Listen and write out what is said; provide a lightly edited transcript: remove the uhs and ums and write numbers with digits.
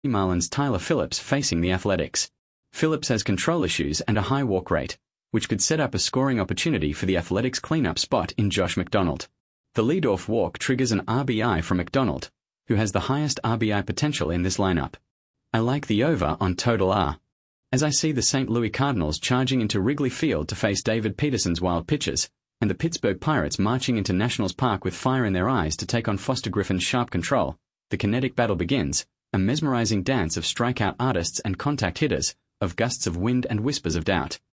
Marlins Tyler Phillips facing the Athletics. Phillips has control issues and a high walk rate, which could set up a scoring opportunity for the Athletics cleanup spot in Josh McDonald. The leadoff walk triggers an RBI from McDonald, who has the highest RBI potential in this lineup. I like the over on total R, as I see the St. Louis Cardinals charging into Wrigley Field to face David Peterson's wild pitches, and the Pittsburgh Pirates marching into Nationals Park with fire in their eyes to take on Foster Griffin's sharp control. The kinetic battle begins, a mesmerizing dance of strikeout artists and contact hitters, of gusts of wind and whispers of doubt.